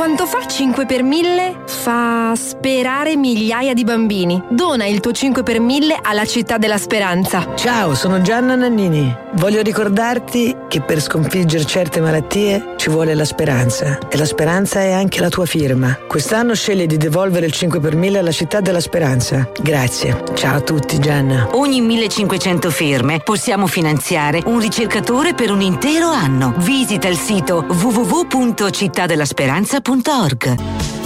quanto fa 5 per 1000? Fa sperare migliaia di bambini. Dona il tuo 5 per 1000 alla Città della Speranza. Ciao, sono Gianna Nannini. Voglio ricordarti che per sconfiggere certe malattie ci vuole la speranza. E la speranza è anche la tua firma. Quest'anno scegli di devolvere il 5 per 1000 alla Città della Speranza. Grazie. Ciao a tutti, Gianna. Ogni 1500 firme possiamo finanziare un ricercatore per un intero anno. Visita il sito www.cittadellasperanza.org.